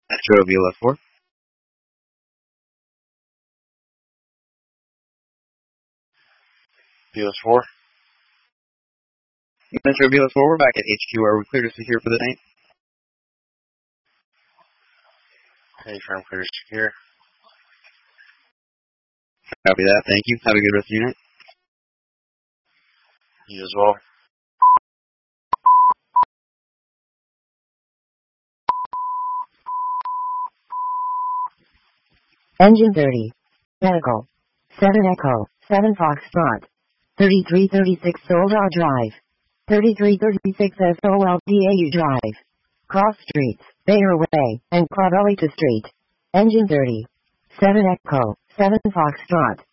Metro VLS 4. VLS 4. Metro VLS 4, we're back at HQ. Are we clear to secure for the night? Hey, firm clear to secure. Copy that. Thank you. Have a good rest of your night. You as well. Engine 30. Medical. 7 Echo. 7 Foxtrot. 3336 Soldar Drive. 3336 SOLDAU Drive. Cross Streets, Bayer Way, and Clavelita Street. Engine 30. 7 Echo. 7 Foxtrot.